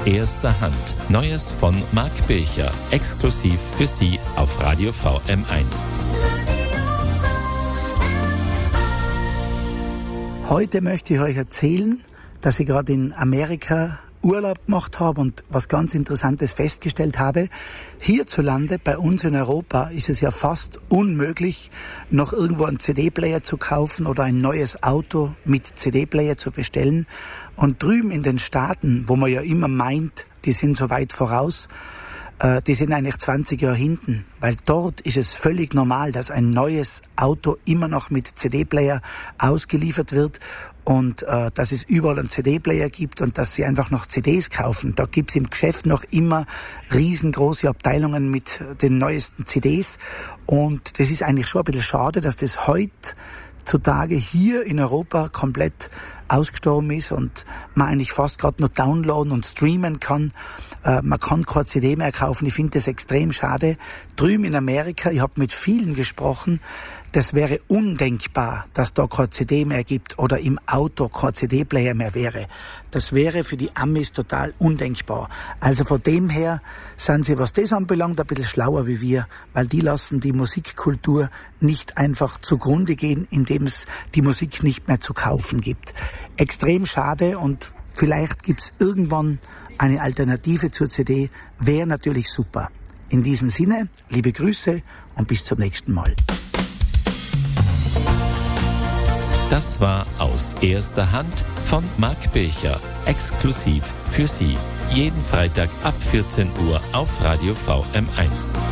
erster Hand. Neues von Marc Bircher, exklusiv für Sie auf Radio VM1. Heute möchte ich euch erzählen, dass ich gerade in Amerika Urlaub gemacht habe und was ganz Interessantes festgestellt habe. Hierzulande, bei uns in Europa, ist es ja fast unmöglich, noch irgendwo einen CD-Player zu kaufen oder ein neues Auto mit CD-Player zu bestellen. Und drüben in den Staaten, wo man ja immer meint, die sind so weit voraus, die sind eigentlich 20 Jahre hinten, weil dort ist es völlig normal, dass ein neues Auto immer noch mit CD-Player ausgeliefert wird und dass es überall einen CD-Player gibt und dass sie einfach noch CDs kaufen. Da gibt's im Geschäft noch immer riesengroße Abteilungen mit den neuesten CDs und das ist eigentlich schon ein bisschen schade, dass das heutzutage hier in Europa komplett ausgestorben ist und man eigentlich fast gerade noch downloaden und streamen kann. Man kann keine CD mehr kaufen. Ich finde das extrem schade. Drüben in Amerika, ich habe mit vielen gesprochen, das wäre undenkbar, dass da keine CD mehr gibt oder im Auto kein CD-Player mehr wäre. Das wäre für die Amis total undenkbar. Also von dem her sind sie, was das anbelangt, ein bisschen schlauer wie wir, weil die lassen die Musikkultur nicht einfach zugrunde gehen, indem es die Musik nicht mehr zu kaufen gibt. Extrem schade und vielleicht gibt's irgendwann eine Alternative zur CD, wäre natürlich super. In diesem Sinne, liebe Grüße und bis zum nächsten Mal. Das war aus erster Hand von Marc Bircher, exklusiv für Sie. Jeden Freitag ab 14 Uhr auf Radio VM1.